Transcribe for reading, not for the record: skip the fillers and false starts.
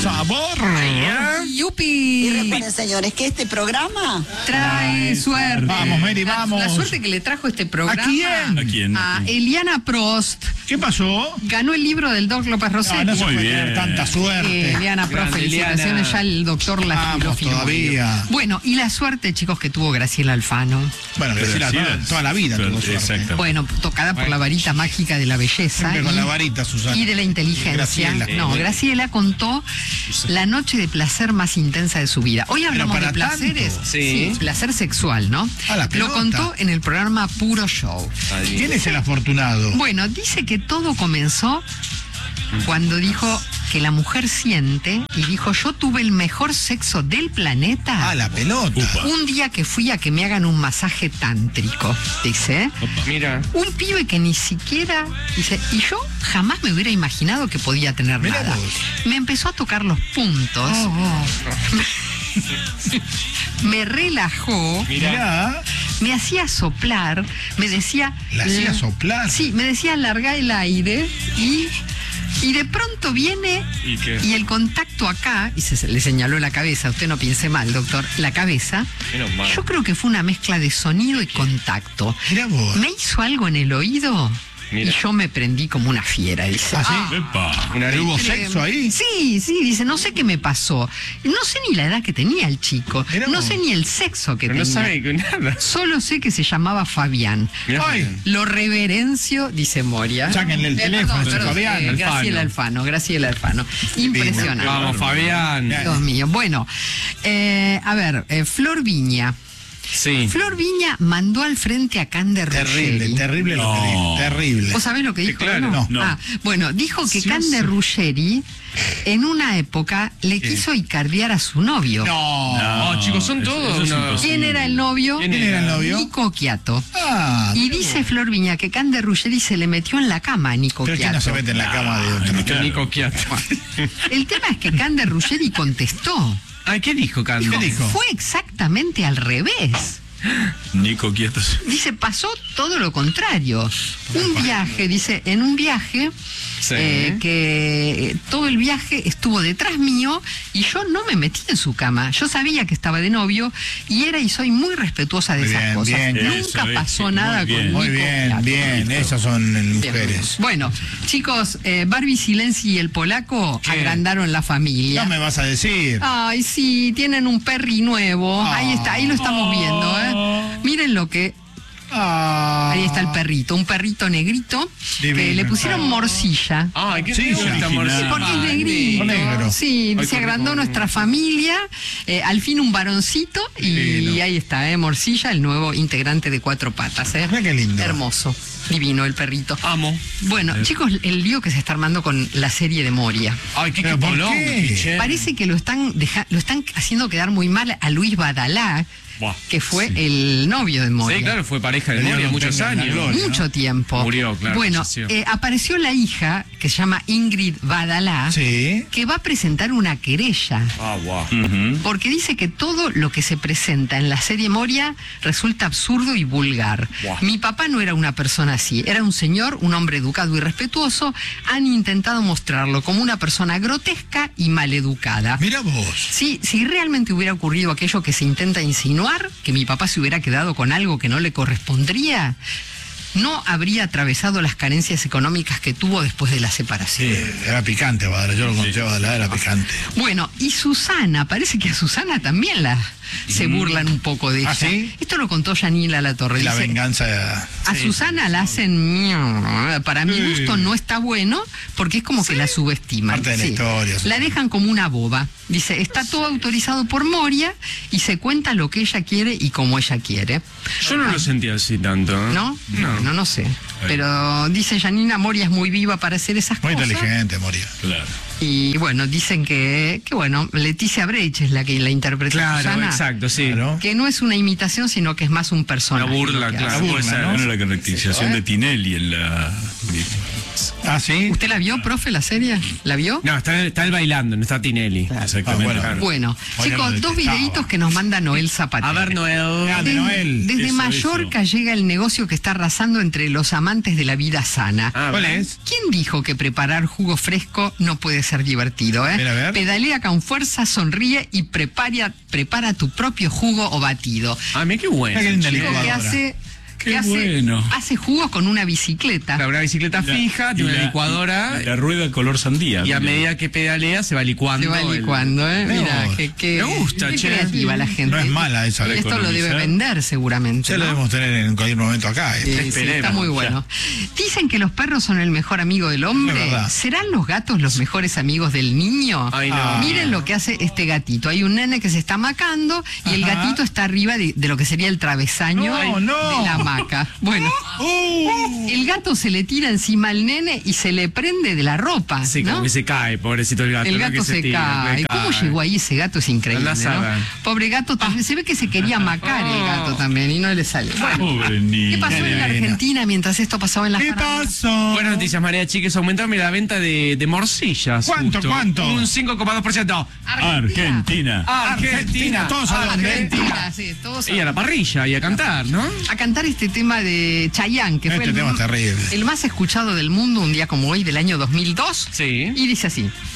sabor. ¡Yupi! Y recuerden, señores, que este programa trae suerte. Vamos, Mary, vamos. La suerte que le trajo este programa. ¿A quién? ¿A quién? A Eliana Prost. ¿Qué pasó? Ganó el libro del Doc López Rossetti. No se Muy puede bien. tener tanta suerte. Eliana Prost, Grande, felicitaciones. Eliana. Ya el doctor la Vamos filó. todavía. Bueno, y la suerte, chicos, que tuvo Graciela Alfano. Bueno, Graciela toda la vida tuvo suerte. Exactamente. Bueno, tocada por la varita mágica de la belleza. Siempre con y- la varita, Susana. Y de la inteligencia. Graciela. No, Graciela contó la noche de placer más intensa de su vida. Hoy hablamos para de placeres. tanto. Sí. Placer sexual, ¿no? A la Lo pelota. contó en el programa Puro Show. ¿Quién es el afortunado? Bueno, dice que todo comenzó cuando dijo que la mujer siente y dijo: yo tuve el mejor sexo del planeta. Ah, la pelota. Upa. Un día que fui a que me hagan un masaje tántrico, dice. Mira. Un pibe que ni siquiera, dice, y yo jamás me hubiera imaginado que podía tener Mirá nada. vos. Me empezó a tocar los puntos, me relajó, Mirá, me hacía soplar, me decía... la hacía soplar. Sí, me decía larga el aire y de pronto viene ¿Y qué? y el contacto acá, y le señaló la cabeza, usted no piense mal, doctor, la cabeza, Menos mal. yo creo que fue una mezcla de sonido y contacto. Mirá vos. Me hizo algo en el oído Mira. y yo me prendí como una fiera, dice. ¿Ah, sí? Epa. Una ¿Hubo nariz. sexo ahí? Sí, dice, no sé qué me pasó. No sé ni la edad que tenía el chico. Mirá No vos. sé ni el sexo que Pero no tenía. sabe que nada. Solo sé que se llamaba Fabián. Mirá, Ay. Fabián. Lo reverencio, dice Moria. Sáquenle el teléfono, Fabián, Graciela Alfano. Impresionante. Vamos, Fabián. Dios mío. Bueno, a ver, Flor Viña. Sí. Flor Viña mandó al frente a Cande Terrible, Ruggeri. terrible lo que No. dijo. Terrible. ¿Vos sabés lo que dijo? claro, no. Ah, bueno, dijo que Cande Ruggeri en una época le quiso icardiar a su novio. No. No, chicos, son eso- todos eso es una- imposible. ¿Quién era el novio? ¿Quién ¿Quién era el novio? Nico Quiato. Ah, Y dice Flor Viña que Cande Ruggeri se le metió en la cama a Nico pero ¿quién no Quiato. se mete en la cama de otro? Claro. Nico Quiato. El tema es que Cande Ruggeri contestó. Ay, ¿qué dijo, Cando? ¿Qué dijo? Fue exactamente al revés. Nico quietos. Dice, pasó todo lo contrario. Un viaje, dice, en un viaje, Sí. que todo el viaje estuvo detrás mío y yo no me metí en su cama. Yo sabía que estaba de novio y era y soy muy respetuosa de Muy esas bien, cosas. bien. Nunca Eso es, pasó muy nada bien. con Nico Muy bien, Quiato. bien. Esas son Bien. mujeres. Bueno, chicos, Barbie Silenzi y el polaco ¿Qué? agrandaron la familia. No me vas a decir. Ay, sí, tienen un perri nuevo. Ahí está, ahí lo estamos viendo, ¿eh? Miren lo que... Ah. Ahí está el perrito, un perrito negrito que Divino. le pusieron morcilla. Ay, qué Sí, feo original. esta morcilla. Sí, porque es Ay, negrito. negro. Sí, Ay, se qué agrandó rico. nuestra familia. Al fin un varoncito y Divino. ahí está, Morcilla, el nuevo integrante de Cuatro Patas. Mirá qué lindo. Hermoso, divino el perrito. Amo. Bueno, chicos, el lío que se está armando con la serie de Moria. Ay, qué ¿Pero por colón, qué? che. Parece que lo están haciendo quedar muy mal a Luis Badalá, Buah, que fue sí. el novio de Moria. Sí, claro, fue pareja de Le Moria dieron muchos tenga en la años. gloria. Mucho tiempo. Murió, claro, Bueno, falleció. apareció la hija, que se llama Ingrid Badalá, Sí. que va a presentar una querella. Ah, guau. Ujú. Porque dice que todo lo que se presenta en la serie Moria resulta absurdo y vulgar. Buah. Mi papá no era una persona así, era un señor, un hombre educado y respetuoso. Han intentado mostrarlo como una persona grotesca y maleducada. Mira vos. Sí, si realmente hubiera ocurrido aquello que se intenta insinuar, que mi papá se hubiera quedado con algo que no le correspondría, no habría atravesado las carencias económicas que tuvo después de la separación. Sí, era picante, Badalá. Yo lo conté a Badalá, era picante. Bueno, y Susana, parece que a Susana también se burlan un poco de ella. ¿Ah, sí? Esto lo contó Yanila Latorre. Y la Dice, venganza. a Susana la hacen miau. Para mi Sí. gusto no está bueno porque es como que la subestiman. Parte de la historia, La Susana. dejan como una boba. Dice, está todo autorizado por Moria y se cuenta lo que ella quiere y como ella quiere. Yo no lo sentía así tanto. ¿eh? ¿No? No. No sé. Pero dice Yanina, Moria es muy viva para hacer esas Muy cosas. inteligente, Moria. Claro. Y bueno, dicen que bueno, Leticia Brecht es la que la interpreta a Claro, Susana. exacto, sí. Claro. Que no es una imitación, sino que es más un personaje. Una burla, lo que claro. hace. Una burla, Puede ser, ¿no? ¿no? La caracterización de Tinelli en la... Ah, ¿sí? ¿Usted la vio, profe, la serie? ¿La vio? No, está él bailando, no está Tinelli. Exactamente. bueno. claro. Bueno, Oye, chicos, lo dos detestaba. videitos que nos manda Noel Zapatero. A ver, Noel. Grande, Noel. Desde Eso, Mallorca llega el negocio que está arrasando entre los amantes de la vida sana. ¿Cuál es? ¿Quién dijo que preparar jugo fresco no puede ser divertido? A ver. Pedalea con fuerza, sonríe y prepara tu propio jugo o batido. Ah, mira qué bueno. Mira qué linda Chico que licuadora. Qué bueno. hace jugos con una bicicleta. Una bicicleta fija, tiene una licuadora. y la rueda color sandía. Y a medida que pedalea se va licuando. Se va licuando, Mira Mira, vos. que Me gusta, qué che. creativa la gente. No es mala esa. Y esto lo debe economizar. vender seguramente. Ya lo ¿no? debemos tener en cualquier momento acá. Sí, Esperemos, está muy ya. bueno. Dicen que los perros son el mejor amigo del Es hombre. verdad. ¿Serán los gatos los mejores amigos del niño? Ay, no. Miren lo que hace este gatito. Hay un nene que se está macando y el Ajá. gatito está arriba de lo que sería el travesaño No. de la hamaca. Bueno, el gato se le tira encima al nene y se le prende de la ropa. Sí, ¿no? como que se cae, pobrecito el gato. El ¿no? gato Que se tira, cae. que ¿Cómo cae. llegó ahí ese gato? Es increíble, Andá a ¿no? saber. Pobre gato, también se ve que se quería macar el gato también y no le sale. Bueno, Pobre niño. ¿qué pasó en la Argentina mientras esto pasaba en la ¿Qué farándula? pasó? Buenas noticias, María Chiques. Aumentaron la venta de morcillas. ¿Cuánto, justo. cuánto? Un 5,2%. Argentina. Argentina. Todos a dónde. Argentina, sí, todos Y a la parrilla y a cantar, ¿no? a cantar este tema de Chayanne, que fue Este tema es terrible. el más escuchado del mundo un día como hoy del año 2002. Sí. Y dice así.